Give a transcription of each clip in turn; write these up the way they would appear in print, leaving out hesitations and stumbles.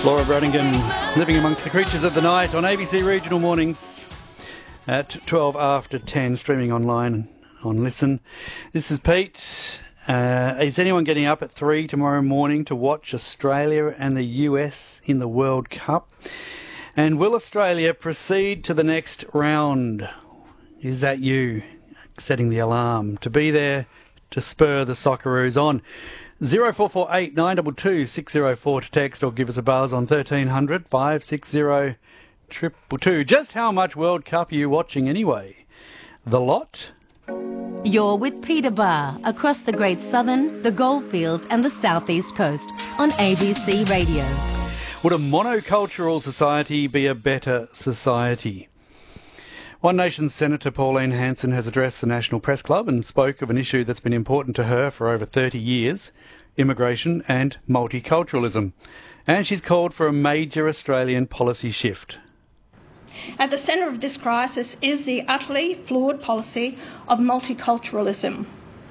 Laura Branigan, living amongst the creatures of the night on ABC Regional Mornings at 12 after 10, streaming online on Listen. This is Pete. Is anyone getting up at 3 tomorrow morning to watch Australia and the US in the World Cup? And will Australia proceed to the next round? Is that you setting the alarm to be there to spur the Socceroos on? 0448 922 604 to text or give us a buzz on 1300 560 222. Just how much World Cup are you watching anyway? The lot? You're with Peter Barr across the Great Southern, the Goldfields and the South East Coast on ABC Radio. Would a monocultural society be a better society? One Nation's Senator Pauline Hanson has addressed the National Press Club and spoke of an issue that's been important to her for over 30 years, immigration and multiculturalism. And she's called for a major Australian policy shift. At the centre of this crisis is the utterly flawed policy of multiculturalism.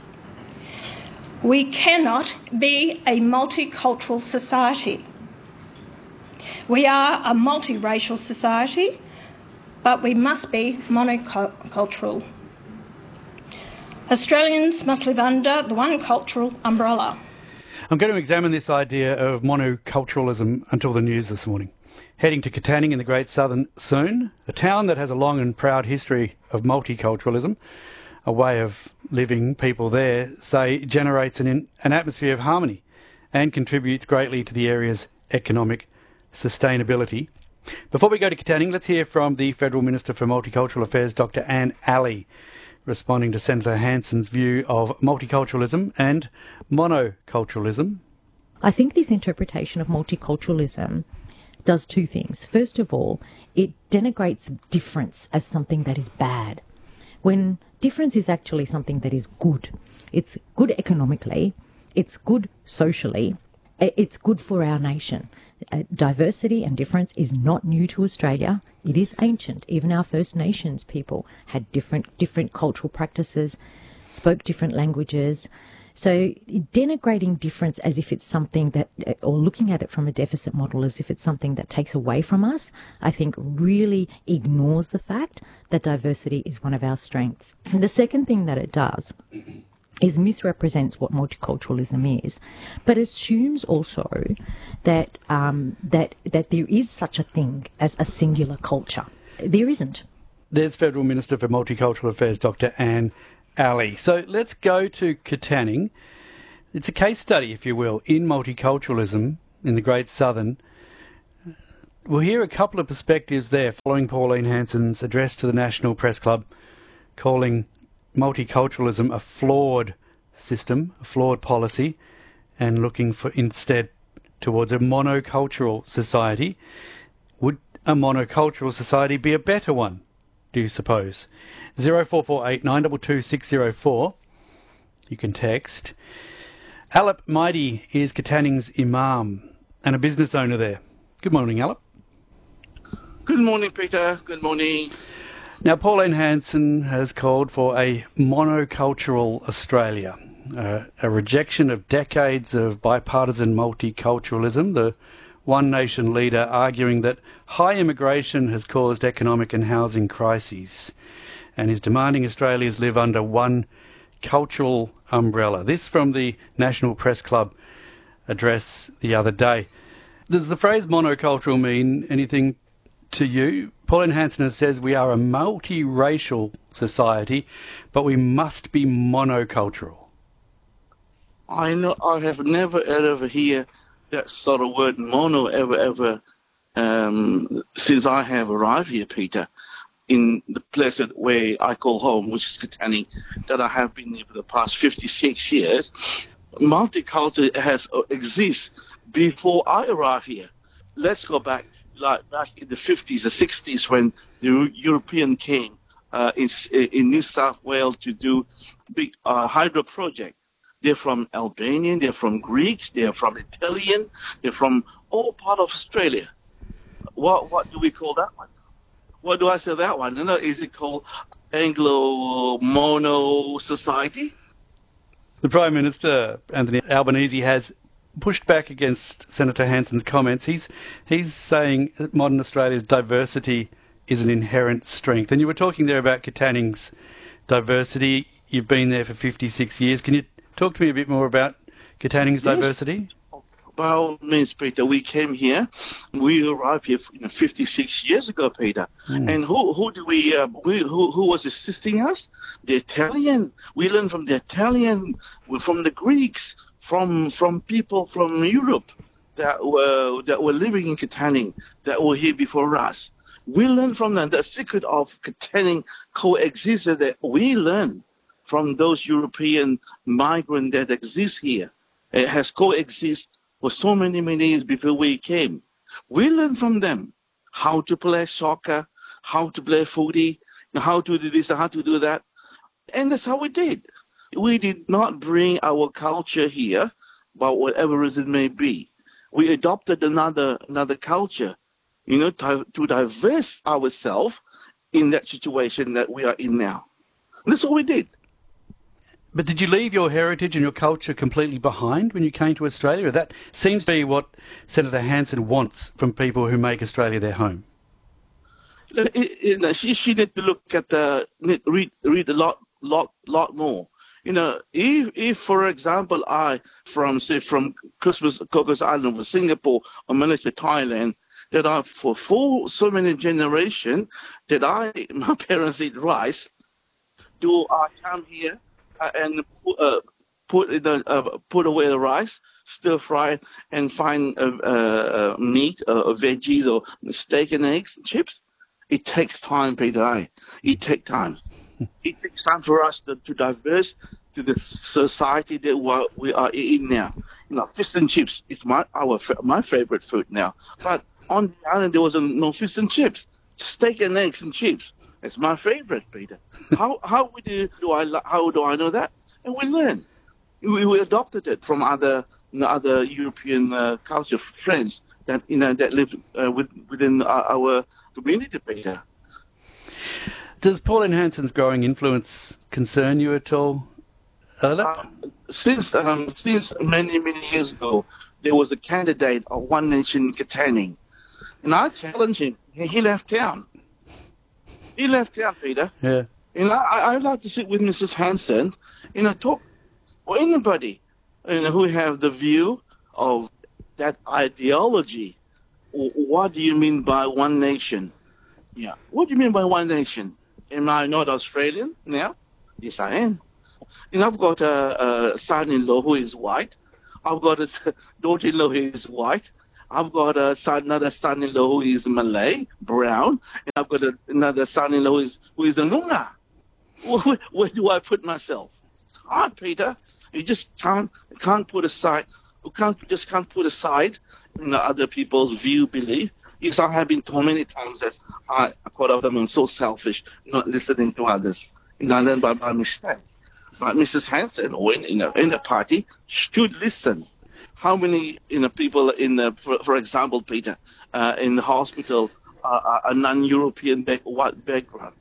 We cannot be a multicultural society. We are a multiracial society, but we must be monocultural. Australians must live under the one cultural umbrella. I'm going to examine this idea of monoculturalism until the news this morning. Heading to Katanning in the Great Southern soon, a town that has a long and proud history of multiculturalism, a way of living people there say generates an atmosphere of harmony and contributes greatly to the area's economic sustainability. Before we go to Katanning, let's hear from the Federal Minister for Multicultural Affairs, Dr Anne Alley, responding to Senator Hanson's view of multiculturalism and monoculturalism. I think this interpretation of multiculturalism does two things. First of all, it denigrates difference as something that is bad, when difference is actually something that is good. It's good economically, it's good socially, it's good for our nation. Diversity and difference is not new to Australia. It is ancient. Even our First Nations people had different cultural practices, spoke different languages. So denigrating difference as if it's something that, or looking at it from a deficit model as if it's something that takes away from us, I think really ignores the fact that diversity is one of our strengths. And the second thing that it does is misrepresents what multiculturalism is, but assumes also that that there is such a thing as a singular culture. There isn't. There's Federal Minister for Multicultural Affairs, Dr Anne Alley. So let's go to Katanning. It's a case study, if you will, in multiculturalism in the Great Southern. We'll hear a couple of perspectives there following Pauline Hanson's address to the National Press Club, calling multiculturalism a flawed system, a flawed policy, and looking for instead towards a monocultural society. Would a monocultural society be a better one, do you suppose? 0448 922 604. You can text. Alap Maidi is Katanning's imam and a business owner there. Good morning, Alap. Good morning, Peter. Good morning. Now, Pauline Hanson has called for a monocultural Australia, a rejection of decades of bipartisan multiculturalism, the One Nation leader arguing that high immigration has caused economic and housing crises and is demanding Australians live under one cultural umbrella. This from the National Press Club address the other day. Does the phrase monocultural mean anything to you? Pauline Hanson says we are a multiracial society, but we must be monocultural. I have never ever heard that sort of word mono ever since I have arrived here, Peter, in the place where I call home, which is Katanning, that I have been here for the past 56 years. Multicultural has exists before I arrived here. Let's go back in the 50s or 60s when the European came in New South Wales to do big hydro project. They're from Albanian, they're from Greeks, they're from Italian, they're from all part of Australia. What do we call that one? What do I say that one? No, is it called Anglo-Mono society? The Prime Minister, Anthony Albanese, has pushed back against Senator Hansen's comments. He's saying that modern Australia's diversity is an inherent strength. And you were talking there about Katanning's diversity. You've been there for 56 years. Can you talk to me a bit more about Katanning's diversity? By all means, Peter, we came here. We arrived here 56 years ago, Peter. And who was assisting us? The Italian. We learned from the Italian, from the Greeks, from people from Europe that were living in Katanning, that were here before us. We learned from them. The secret of Katanning coexisted that we learned from those European migrants that exist here. It has coexisted for so many years before we came. We learned from them how to play soccer, how to play footy, how to do this, how to do that. And that's how we did. We did not bring our culture here, but whatever reason may be. We adopted another culture, to diverse ourselves in that situation that we are in now. And that's what we did. But did you leave your heritage and your culture completely behind when you came to Australia? That seems to be what Senator Hansen wants from people who make Australia their home. She need to look at read a lot more. If for example I from Christmas Cocos Island or Singapore or Malaysia, Thailand, that I for so many generations that my parents eat rice, do I come here and put away the rice, stir fry, and find meat or veggies or steak and eggs and chips? It takes time, Peter. It takes time. It takes time for us to diverse to the society that we are in now. Fish and chips is my favorite food now. But on the island there was no fish and chips, steak and eggs and chips. It's my favorite, Peter. How do I know that? And we learn. We adopted it from other European culture friends that live within our community, Peter. Does Pauline Hanson's growing influence concern you at all, Alep? Since many years ago, there was a candidate of One Nation Katanning, and I challenged him. He left town. He left town, Peter. Yeah. I'd like to sit with Mrs. Hansen, talk, or anybody, who have the view of that ideology. What do you mean by one nation? Yeah. What do you mean by one nation? Am I not Australian now? Yes, I am. I've got a son-in-law who is white. I've got a daughter-in-law who is white. I've got another son-in-law who is Malay, brown, and I've got another son-in-law who is a Noongar. Where do I put myself? It's hard, Peter. You just can't put aside. You can't put aside other people's view, belief. Yes, I have been told many times that I quite often am so selfish, not listening to others, and then by mistake. But Mrs. Hansen, or in the party, should listen. How many people for example, Peter, in the hospital are non-European white background?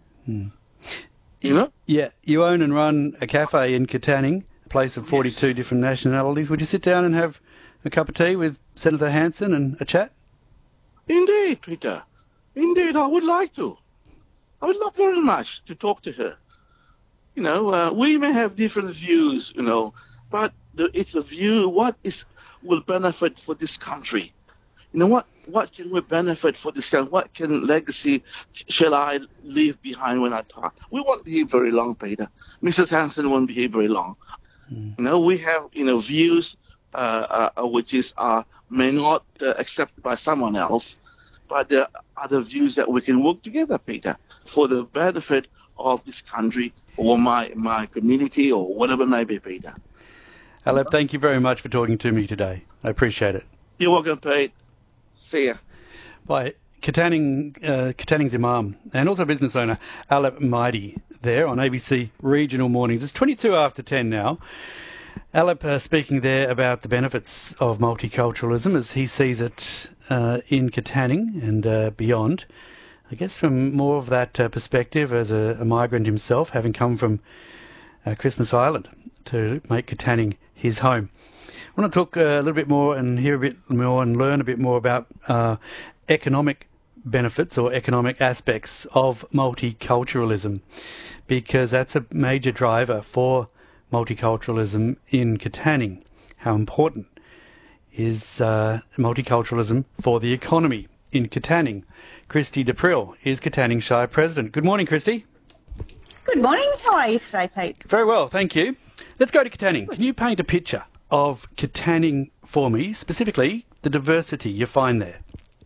Yeah, you own and run a cafe in Katanning, a place of 42 different nationalities. Would you sit down and have a cup of tea with Senator Hansen and a chat? Indeed, Peter. Indeed, I would like to. I would love very much to talk to her. We may have different views, but it's a view will benefit for this country. What can we benefit for this country? What legacy shall I leave behind when I pass? We won't be here very long, Peter. Mrs. Hansen won't be here very long. We have views which may not accepted by someone else, but there are other views that we can work together, Peter, for the benefit of this country or my community or whatever it may be, Peter. Alep, thank you very much for talking to me today. I appreciate it. You're welcome, Pete. See ya. Bye. Katanning's Imam and also business owner Alep Mahdi there on ABC Regional Mornings. It's 22 after 10 now. Alep speaking there about the benefits of multiculturalism as he sees it in Katanning and beyond. I guess from more of that perspective as a migrant himself, having come from Christmas Island to make Katanning his home. I want to talk a little bit more and hear a bit more and learn a bit more about economic benefits or economic aspects of multiculturalism, because that's a major driver for multiculturalism in Katanning. How important is multiculturalism for the economy in Katanning? Christy Deprill is Katanning Shire President. Good morning, Christy. Good morning. How are you today, Pete? Very well, thank you. Let's go to Katanning. Can you paint a picture of Katanning for me, specifically the diversity you find there?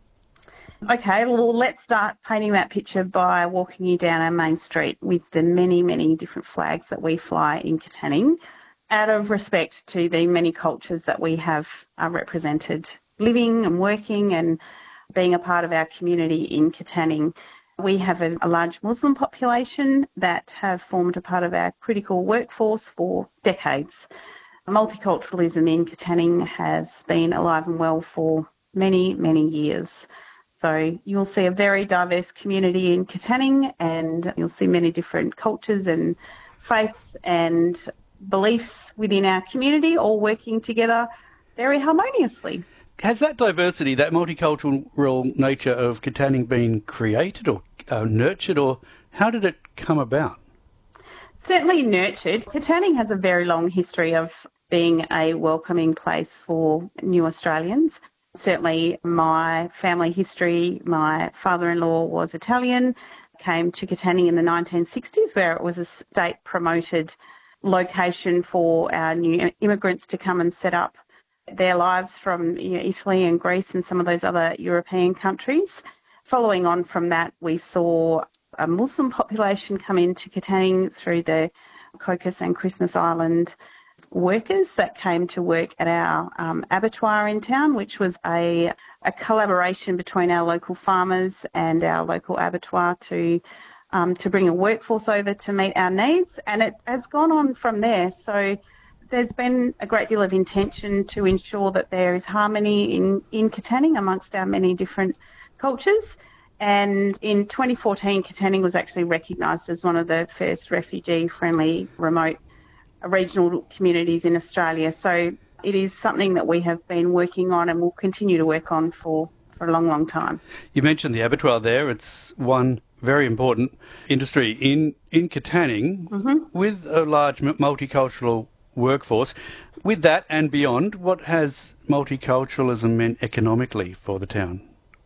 Okay, well, let's start painting that picture by walking you down our main street with the many, many different flags that we fly in Katanning, out of respect to the many cultures that we have represented living and working and being a part of our community in Katanning. We have a large Muslim population that have formed a part of our critical workforce for decades. Multiculturalism in Katanning has been alive and well for many, many years. So you'll see a very diverse community in Katanning, and you'll see many different cultures and faiths and beliefs within our community all working together very harmoniously. Has that diversity, that multicultural nature of Katanning been created or nurtured, or how did it come about? Certainly nurtured. Katanning has a very long history of being a welcoming place for new Australians. Certainly my family history, my father-in-law was Italian, came to Katanning in the 1960s, where it was a state-promoted location for our new immigrants to come and set up their lives from Italy and Greece and some of those other European countries. Following on from that, we saw a Muslim population come into Katanning through the Cocos and Christmas Island workers that came to work at our abattoir in town, which was a collaboration between our local farmers and our local abattoir to bring a workforce over to meet our needs. And it has gone on from there. So there's been a great deal of intention to ensure that there is harmony in Katanning amongst our many different cultures. And in 2014, Katanning was actually recognised as one of the first refugee-friendly remote regional communities in Australia. So it is something that we have been working on and will continue to work on for a long, long time. You mentioned the abattoir there. It's one very important industry in Katanning with a large multicultural workforce. With that and beyond, what has multiculturalism meant economically for the town?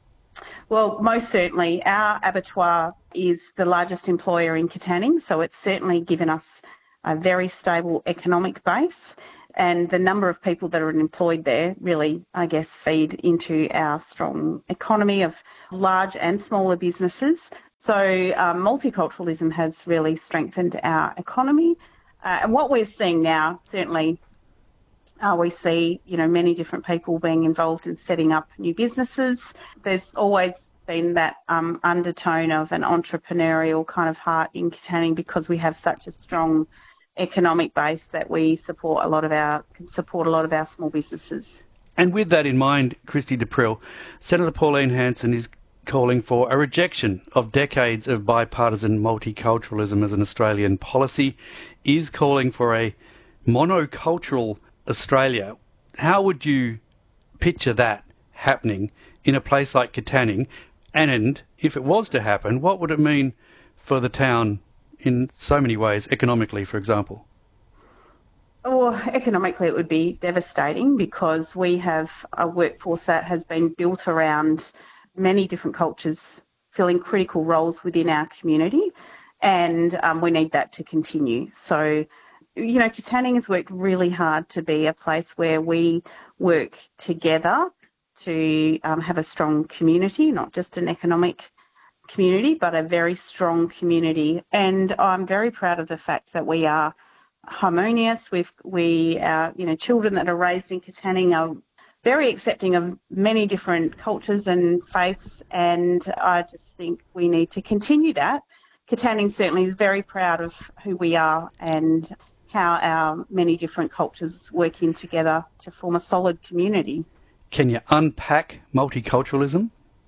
Well, most certainly our abattoir is the largest employer in Katanning, so it's certainly given us a very stable economic base, and the number of people that are employed there really, I guess, feed into our strong economy of large and smaller businesses. So multiculturalism has really strengthened our economy. And what we're seeing now, certainly, we see, many different people being involved in setting up new businesses. There's always been that undertone of an entrepreneurial kind of heart in Katanning because we have such a strong economic base that we support a lot of our small businesses. And with that in mind, Christy Deprill, Senator Pauline Hanson is calling for a rejection of decades of bipartisan multiculturalism as an Australian policy, is calling for a monocultural Australia. How would you picture that happening in a place like Katanning? And if it was to happen, what would it mean for the town in so many ways, economically, for example? Well, economically it would be devastating because we have a workforce that has been built around many different cultures filling critical roles within our community, and we need that to continue. So, Katanning has worked really hard to be a place where we work together to have a strong community, not just an economic community, but a very strong community. And I'm very proud of the fact that we are harmonious. Our children that are raised in Katanning are very accepting of many different cultures and faiths, and I just think we need to continue that. Katanning certainly is very proud of who we are and how our many different cultures work in together to form a solid community. Can you unpack multiculturalism?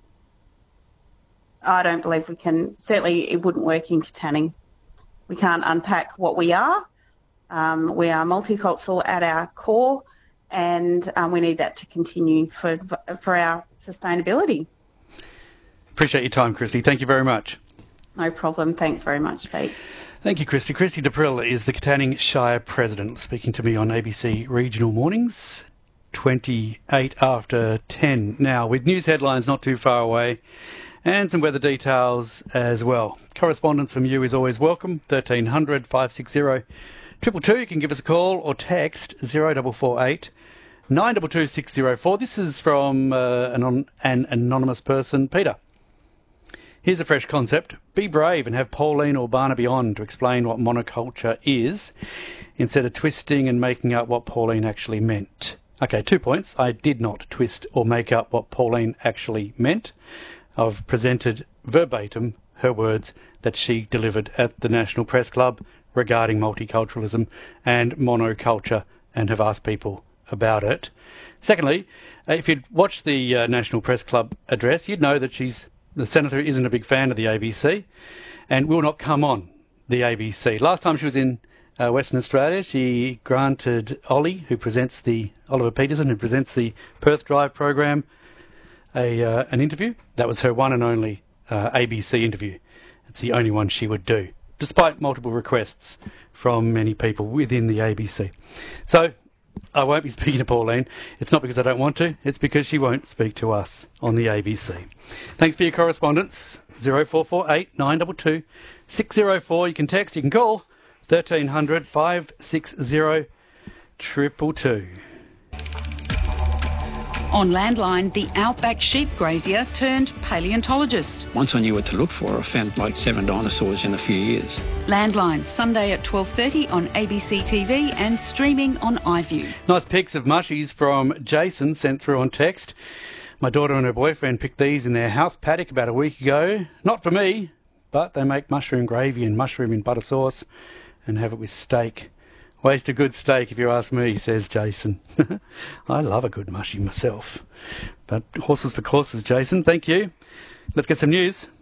I don't believe we can. Certainly it wouldn't work in Katanning. We can't unpack what we are. We are multicultural at our core, and we need that to continue for our sustainability. Appreciate your time, Christy. Thank you very much. No problem. Thanks very much, Pete. Thank you, Christy. Christy Deprill is the Katanning Shire President, speaking to me on ABC Regional Mornings, 28 after 10. Now, with news headlines not too far away and some weather details as well. Correspondence from you is always welcome, 1300 560 222. You can give us a call or text 0448 922 604. This is from an anonymous person. Peter, here's a fresh concept. Be brave and have Pauline or Barnaby on to explain what monoculture is, instead of twisting and making up what Pauline actually meant. Okay, 2 points. I did not twist or make up what Pauline actually meant. I've presented verbatim her words that she delivered at the National Press Club regarding multiculturalism and monoculture, and have asked people about it. Secondly, if you'd watched the National Press Club address, you'd know that the Senator isn't a big fan of the ABC and will not come on the ABC. Last time she was in Western Australia, she granted Oliver Peterson, who presents the Perth Drive program, an interview. That was her one and only ABC interview. It's the only one she would do, despite multiple requests from many people within the ABC. So I won't be speaking to Pauline. It's not because I don't want to, it's because she won't speak to us on the ABC. Thanks for your correspondence. 0448 922 604. You can text, you can call 1300 560 222. On Landline, the outback sheep grazier turned paleontologist. Once I knew what to look for, I found like 7 dinosaurs in a few years. Landline, Sunday at 12:30 on ABC TV and streaming on iView. Nice pics of mushies from Jason sent through on text. My daughter and her boyfriend picked these in their house paddock about a week ago. Not for me, but they make mushroom gravy and mushroom in butter sauce and have it with steak. Waste a good steak, if you ask me, says Jason. I love a good mushy myself. But horses for courses, Jason. Thank you. Let's get some news.